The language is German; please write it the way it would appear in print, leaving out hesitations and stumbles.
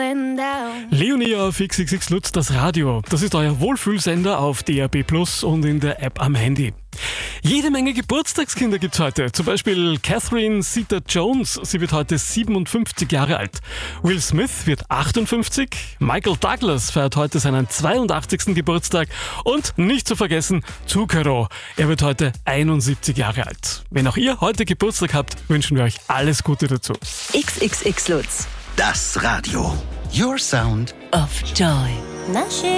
going down. Leonie auf XXX Lutz, das Radio. Das ist euer Wohlfühlsender auf DAB+ und in der App am Handy. Jede Menge Geburtstagskinder gibt's heute. Zum Beispiel Catherine Zeta-Jones, sie wird heute 57 Jahre alt. Will Smith wird 58. Michael Douglas feiert heute seinen 82. Geburtstag. Und nicht zu vergessen, Zucchero. Er wird heute 71 Jahre alt. Wenn auch ihr heute Geburtstag habt, wünschen wir euch alles Gute dazu. XXX Lutz. Das Radio. Your Sound of Joy. Na schön.